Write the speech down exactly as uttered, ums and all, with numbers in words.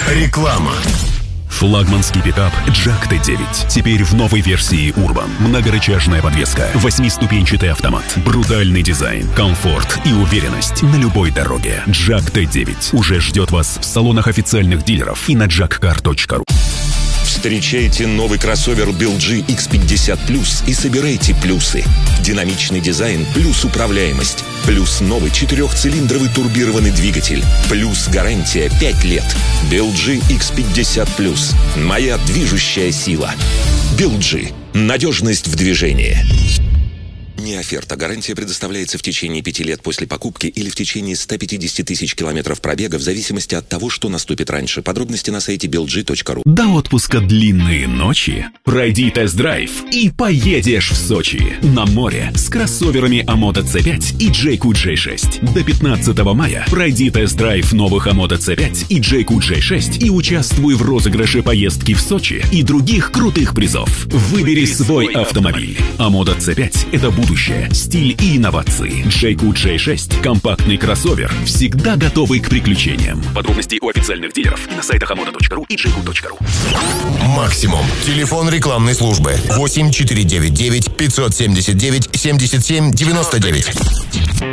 Реклама. Флагманский пикап Джак Т девять. Теперь в новой версии Urban. Многорычажная подвеска, восьмиступенчатый автомат, брутальный дизайн, комфорт и уверенность на любой дороге. Джак Т девять уже ждет вас в салонах официальных дилеров и на джак кар точка ру. Встречайте новый кроссовер би эл джи икс пятьдесят плюс и собирайте плюсы. Динамичный дизайн плюс управляемость. Плюс новый четырехцилиндровый турбированный двигатель. Плюс гарантия пять лет. би эл джи икс пятьдесят плюс. Моя движущая сила. би эл джи. Надежность в движении. Не оферта. Гарантия предоставляется в течение пяти лет после покупки или в течение ста пятидесяти тысяч километров пробега в зависимости от того, что наступит раньше. Подробности на сайте би эл джи точка ру. До отпуска длинные ночи. Пройди тест-драйв и поедешь в Сочи. На море с кроссоверами Амото Ц пять и Джейку Джей шесть. До пятнадцатого мая пройди тест-драйв новых Амото Ц пять и Джейку Джей шесть и участвуй в розыгрыше поездки в Сочи и других крутых призов. Выбери свой автомобиль. Амото Ц пять – это будущее. Стиль и инновации. Джейку Джей шесть – компактный кроссовер, всегда готовый к приключениям. Подробности у официальных дилеров и на сайтах амото точка ру и джейку точка ру. Максимум. Телефон рекламной службы восемь четыре девять девять пятьсот семьдесят девять семьдесят семь девяносто девять.